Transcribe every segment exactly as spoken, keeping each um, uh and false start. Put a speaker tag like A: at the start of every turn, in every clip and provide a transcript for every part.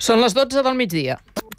A: Són les dotze del migdia.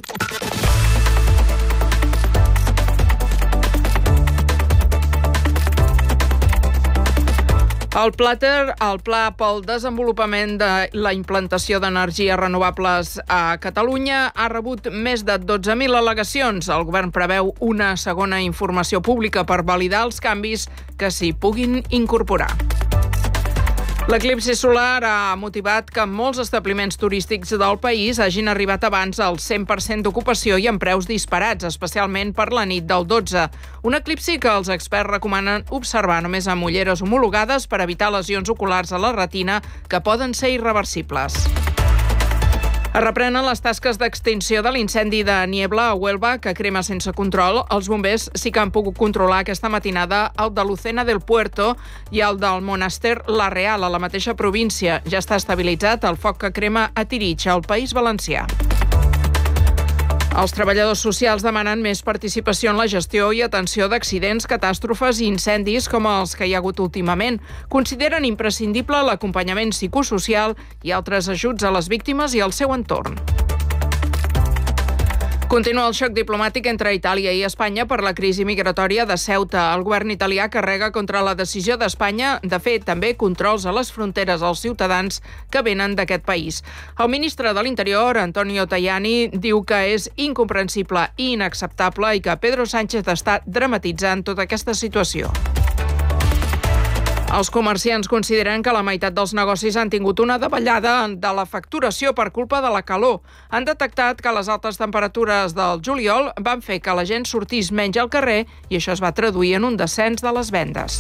A: El Plater, el Pla pel desenvolupament de la implantació d'energies renovables a Catalunya, ha rebut més de dotze mil al·legacions. El govern preveu una segona informació pública per validar els canvis que s'hi puguin incorporar. L'eclipsi solar ha motivat que molts establiments turístics del país hagin arribat abans al cent per cent d'ocupació i amb preus disparats, especialment per la nit del dotze. Un eclipsi que els experts recomanen observar només amb ulleres homologades per evitar lesions oculars a la retina que poden ser irreversibles. Es reprenen les tasques d'extinció de l'incendi de Niebla a Huelva, que crema sense control. Els bombers sí que han pogut controlar aquesta matinada el de Lucena del Puerto i el del Monaster La Real, a la mateixa província. Ja està estabilitzat el foc que crema a Tirig, al País Valencià. Els treballadors socials demanen més participació en la gestió i atenció d'accidents, catàstrofes i incendis com els que hi ha hagut últimament. Consideren imprescindible l'acompanyament psicosocial i altres ajuts a les víctimes i al seu entorn. Continua el xoc diplomàtic entre Itàlia i Espanya per la crisi migratòria de Ceuta. El govern italià carrega contra la decisió d'Espanya de fer també controls a les fronteres als ciutadans que venen d'aquest país. El ministre de l'Interior, Antonio Tajani, diu que és incomprensible i inacceptable i que Pedro Sánchez està dramatitzant tota aquesta situació. Els comerciants consideren que la meitat dels negocis han tingut una davallada de la facturació per culpa de la calor. Han detectat que les altes temperatures del juliol van fer que la gent sortís menys al carrer i això es va traduir en un descens de les vendes.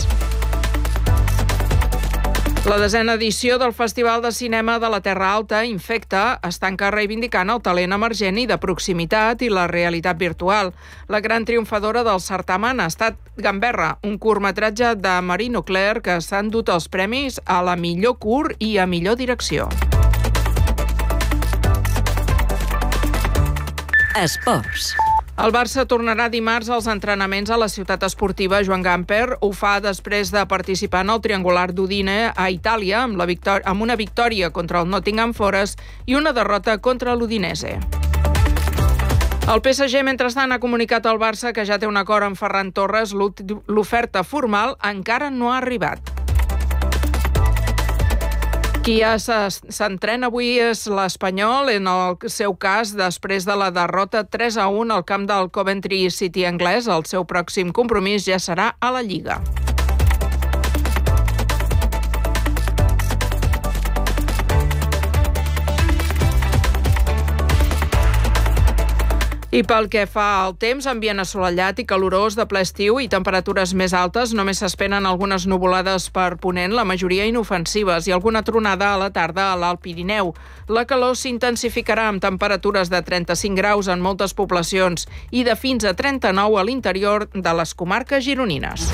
A: La desena edició del Festival de Cinema de la Terra Alta, Infecta, es tanca reivindicant el talent emergent i de proximitat i la realitat virtual. La gran triomfadora del certamen ha estat Gamberra, un curtmetratge de Marino Cler que s'ha endut els premis a la millor curt i a millor direcció.
B: Esports.
A: El Barça tornarà dimarts als entrenaments a la ciutat esportiva Joan Gamper. Ho fa després de participar en el triangular d'Udine a Itàlia amb, la victòria, amb una victòria contra el Nottingham Forest i una derrota contra l'Udinese. El P S G, mentrestant, ha comunicat al Barça que ja té un acord amb Ferran Torres. L'oferta formal encara no ha arribat. Qui ja s'entrena avui és l'Espanyol, en el seu cas, després de la derrota tres a un al camp del Coventry City anglès. El seu pròxim compromís ja serà a la Lliga. I pel que fa al temps, ambient assolellat i calorós de ple estiu i temperatures més altes, només s'esperen algunes nuvolades per ponent, la majoria inofensives, i alguna tronada a la tarda a l'Alt Pirineu. La calor s'intensificarà amb temperatures de trenta-cinc graus en moltes poblacions i de fins a trenta-nou a l'interior de les comarques gironines.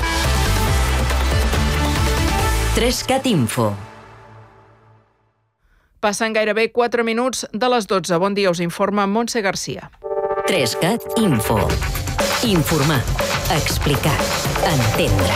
B: Trescat Info.
A: Passen gairebé quatre minuts de les dotze. Bon dia, us informa Montse Garcia.
B: Trescat Info. Informar, explicar, entendre.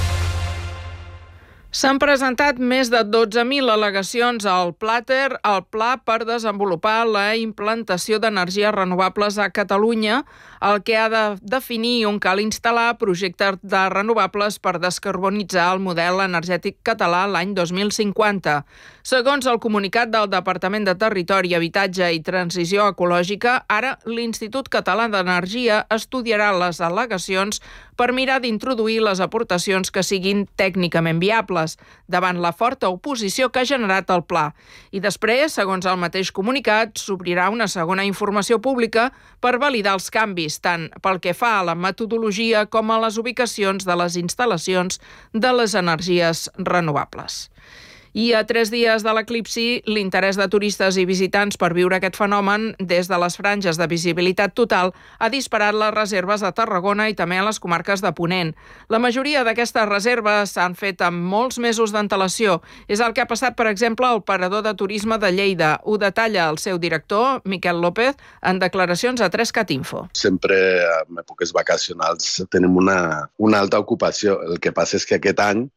A: S'han presentat més de dotze mil al·legacions al Plater, el Pla per desenvolupar la implantació d'energies renovables a Catalunya, el que ha de definir on cal instal·lar projectes de renovables per descarbonitzar el model energètic català l'any dos mil cinquanta. Segons el comunicat del Departament de Territori, Habitatge i Transició Ecològica, ara l'Institut Català d'Energia estudiarà les al·legacions per mirar d'introduir les aportacions que siguin tècnicament viables, davant la forta oposició que ha generat el pla. I després, segons el mateix comunicat, s'obrirà una segona informació pública per validar els canvis, tant pel que fa a la metodologia com a les ubicacions de les instal·lacions de les energies renovables. I a tres dies de l'eclipsi, l'interès de turistes i visitants per viure aquest fenomen des de les franges de visibilitat total ha disparat les reserves a Tarragona i també a les comarques de Ponent. La majoria d'aquestes reserves s'han fet amb molts mesos d'antelació. És el que ha passat, per exemple, al Parador de Turisme de Lleida. Ho detalla el seu director, Miquel López, en declaracions a Trescat Info.
C: Sempre en èpoques vacacionals tenim una, una alta ocupació. El que passa és que aquest any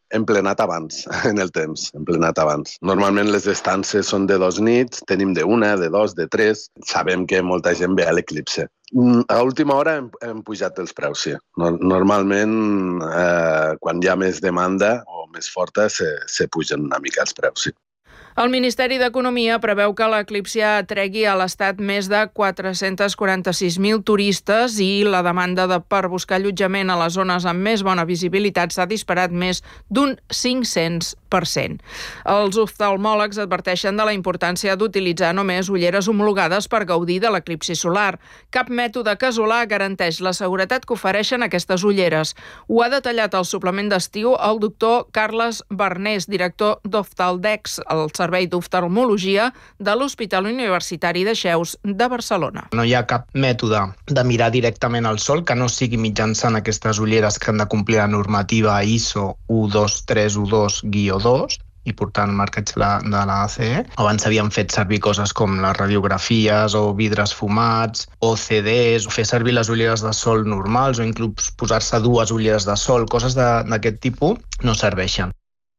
C: emplenat abans, en el temps, emplenat abans. Normalment les estances són de dos nits, tenim de una, de dos, de tres. Sabem que molta gent ve a l'eclipse. A última hora hem, hem pujat els preus, sí. Normalment, eh, quan hi ha més demanda o més forta, se, se pugen una mica els preus, sí.
A: El Ministeri d'Economia preveu que l'eclipse atregui a l'Estat més de quatre-cents quaranta-sis mil turistes i la demanda de, per buscar allotjament a les zones amb més bona visibilitat s'ha disparat més d'un cinc-cents per cent. Els oftalmòlegs adverteixen de la importància d'utilitzar només ulleres homologades per gaudir de l'eclipsi solar. Cap mètode casolà garanteix la seguretat que ofereixen aquestes ulleres. Ho ha detallat al suplement d'estiu el doctor Carles Bernés, director d'Oftaldex, el Servei d'Oftalmologia de l'Hospital Universitari de Xeus de Barcelona.
D: No hi ha cap mètode de mirar directament al sol que no sigui mitjançant aquestes ulleres que han de complir la normativa I S O u dos tres u dos guió dos i portant el marcatge de la A C E. Abans s'havien fet servir coses com les radiografies o vidres fumats o C Ds, o fer servir les ulleres de sol normals o inclús posar-se dues ulleres de sol, coses d'aquest tipus no serveixen.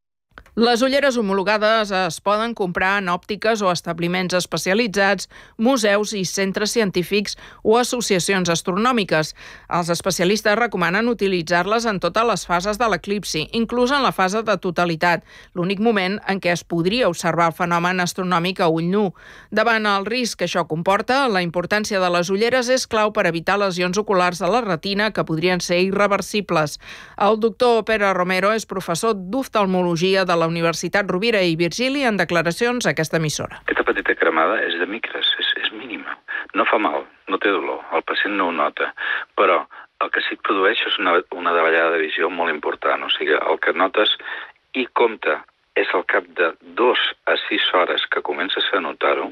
A: Les ulleres homologades es poden comprar en òptiques o establiments especialitzats, museus i centres científics o associacions astronòmiques. Els especialistes recomanen utilitzar-les en totes les fases de l'eclipsi, inclús en la fase de totalitat, l'únic moment en què es podria observar el fenomen astronòmic a ull nu. Davant el risc que això comporta, la importància de les ulleres és clau per evitar lesions oculars de la retina que podrien ser irreversibles. El doctor Pere Romero és professor d'oftalmologia de la Universitat Rovira i Virgili en declaracions a aquesta emissora.
E: Aquesta petita cremada és de micres, és, és mínima. No fa mal, no té dolor, el pacient no ho nota, però el que sí que produeix és una, una davallada de visió molt important. O sigui, el que notes i compte és al cap de dos a sis hores que comences a notar-ho,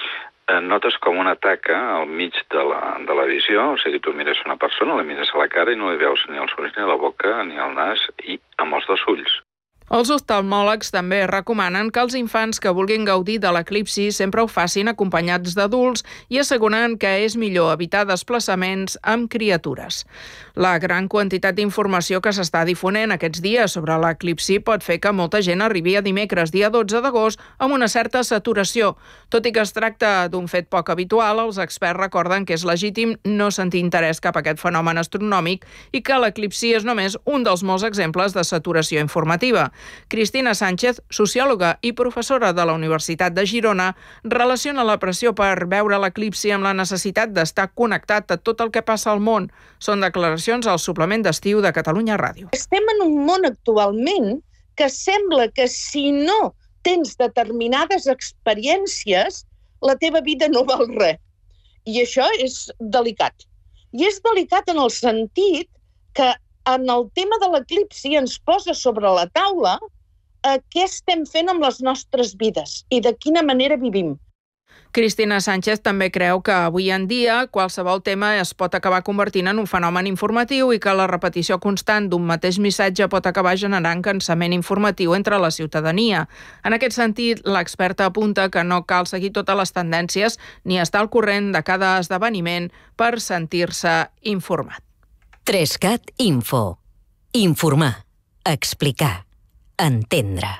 E: eh, notes com una taca al mig de la, de la visió, o sigui, tu mires una persona, la mires a la cara i no li veus ni els ulls, ni la boca, ni el nas, i amb els dos ulls.
A: Els oftalmòlegs també recomanen que els infants que vulguin gaudir de l'eclipsi sempre ho facin acompanyats d'adults i asseguren que és millor evitar desplaçaments amb criatures. La gran quantitat d'informació que s'està difonent aquests dies sobre l'eclipsi pot fer que molta gent arribi a dimecres, dia dotze d'agost, amb una certa saturació. Tot i que es tracta d'un fet poc habitual, els experts recorden que és legítim no sentir interès cap a aquest fenomen astronòmic i que l'eclipsi és només un dels molts exemples de saturació informativa. Cristina Sánchez, sociòloga i professora de la Universitat de Girona, relaciona la pressió per veure l'eclipsi amb la necessitat d'estar connectat a tot el que passa al món. Són declaracions al suplement d'estiu de Catalunya Ràdio.
F: Estem en un món actualment que sembla que si no tens determinades experiències, la teva vida no val res. I això és delicat. I és delicat en el sentit que en el tema de l'eclipsi ens posa sobre la taula eh, què estem fent amb les nostres vides i de quina manera vivim.
A: Cristina Sánchez també creu que avui en dia qualsevol tema es pot acabar convertint en un fenomen informatiu i que la repetició constant d'un mateix missatge pot acabar generant cansament informatiu entre la ciutadania. En aquest sentit, l'experta apunta que no cal seguir totes les tendències ni estar al corrent de cada esdeveniment per sentir-se informat.
B: tres cat Info. Informar, explicar, entendre.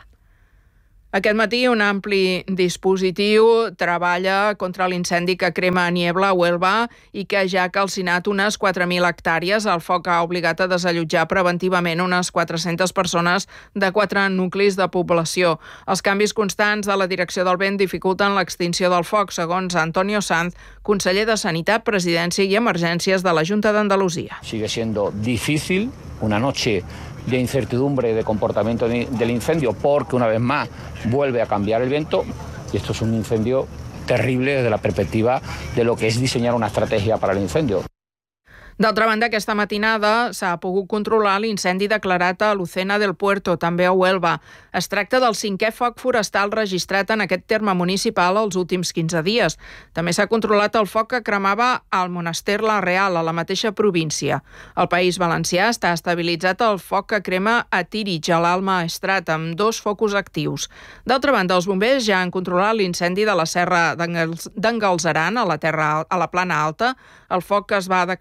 A: Aquest matí un ampli dispositiu treballa contra l'incendi que crema a Niebla, a Huelva, i que ja ha calcinat unes quatre mil hectàrees. El foc ha obligat a desallotjar preventivament unes quatre-centes persones de quatre nuclis de població. Els canvis constants de la direcció del vent dificulten l'extinció del foc, segons Antonio Sanz, conseller de Sanitat, Presidència i Emergències de la Junta d'Andalusia.
G: Sigue siendo difícil, una noche de incertidumbre de comportamiento del incendio, porque una vez más vuelve a cambiar el viento, y esto es un incendio terrible desde la perspectiva de lo que es diseñar una estrategia para el incendio.
A: D'altra banda, aquesta matinada s'ha pogut controlar l'incendi declarat a Lucena del Puerto, també a Huelva. Es tracta del cinquè foc forestal registrat en aquest terme municipal els últims quinze dies. També s'ha controlat el foc que cremava al Monaster La Real, a la mateixa província. Al País Valencià està estabilitzat el foc que crema a Tírig, a l'Alt Maestrat, amb dos focus actius. D'altra banda, els bombers ja han controlat l'incendi de la serra d'en Galceran, a la terra, a la Plana Alta. El foc que es va declarar divendres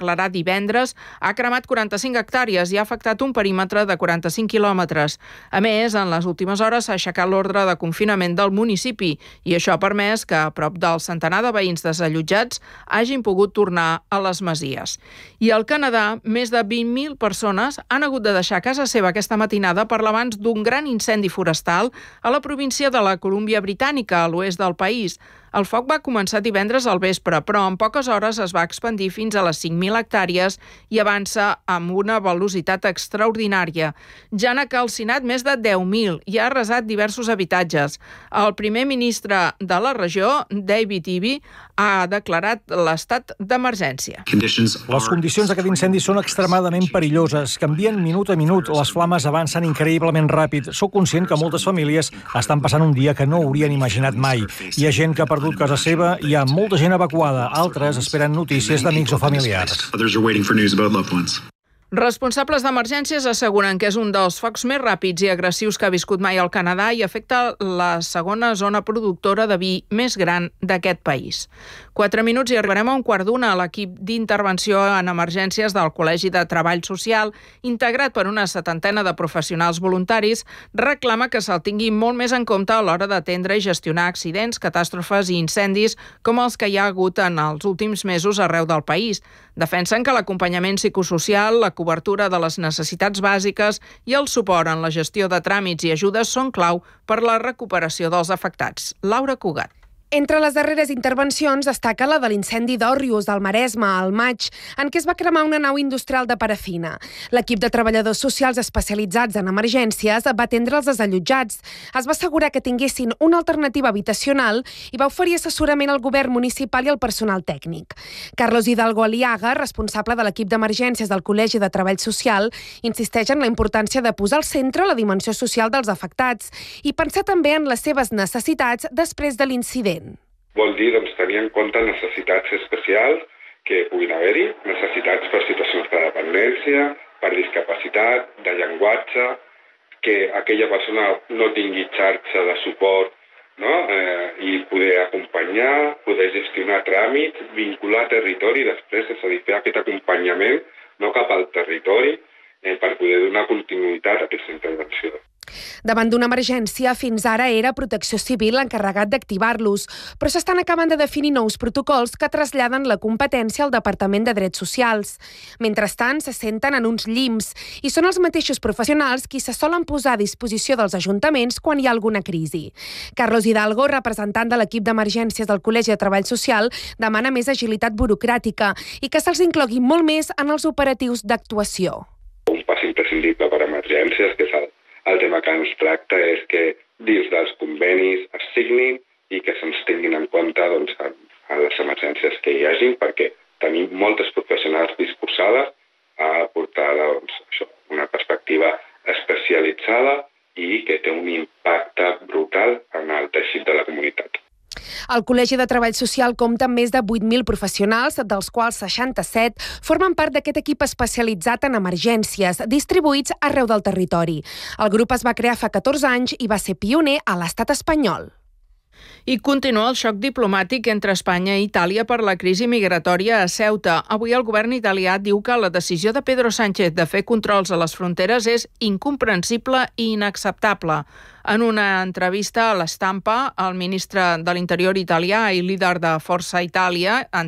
A: divendres ha cremat quaranta-cinc hectàrees i ha afectat un perímetre de quaranta-cinc quilòmetres. A més, en les últimes hores s'ha aixecat l'ordre de confinament del municipi i això ha permès que a prop del centenar de veïns desallotjats hagin pogut tornar a les masies. I al Canadà, més de vint mil persones han hagut de deixar casa seva aquesta matinada per l'abans d'un gran incendi forestal a la província de la Colúmbia Britànica, a l'oest del país. El foc va començar divendres al vespre, però en poques hores es va expandir fins a les cinc mil hectàrees i avança amb una velocitat extraordinària. Ja n'ha calcinat més de deu mil i ha arrasat diversos habitatges. El primer ministre de la regió, David Eby, ha declarat l'estat d'emergència.
H: Les condicions d'aquest incendi són extremadament perilloses. Canvien minut a minut, les flames avancen increïblement ràpid. Soc conscient que moltes famílies estan passant un dia que no haurien imaginat mai. Hi ha gent que ha perdut casa seva, hi ha molta gent evacuada, altres esperen notícies d'amics o familiars.
A: Responsables d'emergències asseguren que és un dels focs més ràpids i agressius que ha viscut mai al Canadà i afecta la segona zona productora de vi més gran d'aquest país. Quatre minuts i arribarem a un quart d'una. L'equip d'intervenció en emergències del Col·legi de Treball Social, integrat per una setantena de professionals voluntaris, reclama que se'l tingui molt més en compte a l'hora d'atendre i gestionar accidents, catàstrofes i incendis com els que hi ha hagut en els últims mesos arreu del país. Defensen que l'acompanyament psicosocial, la cobertura de les necessitats bàsiques i el suport en la gestió de tràmits i ajudes són clau per la recuperació dels afectats. Laura Cugat.
I: Entre les darreres intervencions destaca la de l'incendi d'Òrrius, al Maresme, al maig, en què es va cremar una nau industrial de parafina. L'equip de treballadors socials especialitzats en emergències va atendre els desallotjats. Es va assegurar que tinguessin una alternativa habitacional i va oferir assessorament al govern municipal i al personal tècnic. Carlos Hidalgo Aliaga, responsable de l'equip d'emergències del Col·legi de Treball Social, insisteix en la importància de posar al centre la dimensió social dels afectats i pensar també en les seves necessitats després de l'incident.
J: Vol dir doncs, tenir en compte necessitats especials que puguin haver-hi, necessitats per situacions de dependència, per discapacitat, de llenguatge, que aquella persona no tingui xarxa de suport, no? eh, i poder acompanyar, poder gestionar tràmits, vincular territori després, és a dir, fer aquest acompanyament no cap al territori eh, per poder donar continuïtat a aquesta intervenció.
I: Davant d'una emergència, fins ara era Protecció Civil l'encarregat d'activar-los, però s'estan acabant de definir nous protocols que traslladen la competència al Departament de Drets Socials. Mentrestant, se senten en uns llims i són els mateixos professionals qui se solen posar a disposició dels ajuntaments quan hi ha alguna crisi. Carlos Hidalgo, representant de l'equip d'emergències del Col·legi de Treball Social, demana més agilitat burocràtica i que se'ls inclogui molt més en els operatius d'actuació.
J: Un pas imprescindible per a emergències, que és el El tema que ens tracta és que dins dels convenis es signin i que se'ns tinguin en compte doncs, a, a les emergències que hi hagin, perquè tenim moltes professionals disposades a aportar doncs, això, una perspectiva especialitzada i que té un impacte brutal en el teixit de la comunitat.
I: El Col·legi de Treball Social compta amb més de vuit mil professionals, dels quals seixanta-set formen part d'aquest equip especialitzat en emergències, distribuïts arreu del territori. El grup es va crear fa catorze anys i va ser pioner a l'estat espanyol.
A: I continua el xoc diplomàtic entre Espanya i Itàlia per la crisi migratòria a Ceuta. Avui el govern italià diu que la decisió de Pedro Sánchez de fer controls a les fronteres és incomprensible i inacceptable. En una entrevista a l'Estampa, el ministre de l'Interior italià i líder de Força Itàlia,